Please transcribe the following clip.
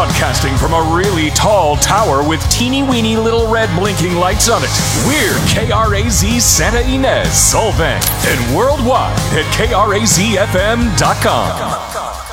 Broadcasting from a really tall tower with teeny-weeny little red blinking lights on it, we're KRAZ Santa Ynez, Solvang, and worldwide at KRAZFM.com.